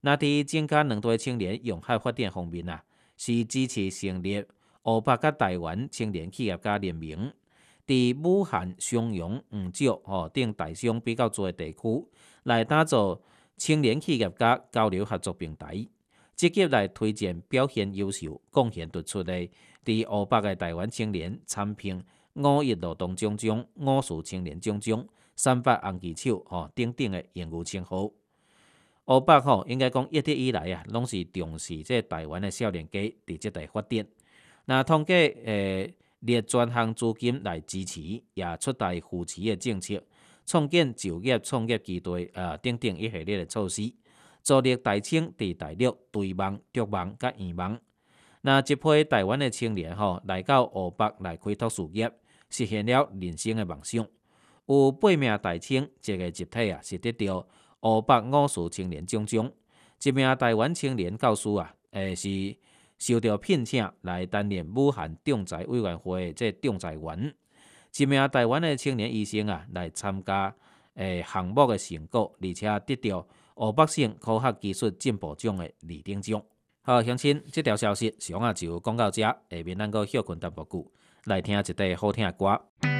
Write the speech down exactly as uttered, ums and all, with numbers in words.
那伫增加两地青年用海发展方面啊，是支持成立乌北甲台湾青年企业家联盟，伫武汉、襄阳、黄石吼等大商比较多地区来打造青年企业家交流合作平台，积极来推荐表现优秀、贡献突出的伫乌北的台湾青年参评五一劳动奖章、五树青年奖章、三八红旗手吼等等的荣誉称号。乌北吼应该讲一直以来啊，拢是重视这台湾的少年家伫即地发展。那通过诶列专项资金来支持，也出台扶持的政策，创建就业创业基地啊等等一系列的措施，助力台青伫大陆对望、逐望甲圆望。那一批台湾的青年吼来到乌北来开拓事业，实现了人生的梦想。有八名台青一个集体啊，是得到乌北五树青年奖章。一名台湾青年教师啊，诶是受到聘请来担任武汉仲裁委员会的这仲裁员。一名台湾的青年医生啊，来参加诶项目的成果，而且得到乌北省科学技术进步奖的二等奖。好，乡亲，这条消息上啊就讲到这，下面咱个休困淡薄久，来听一段好听的歌。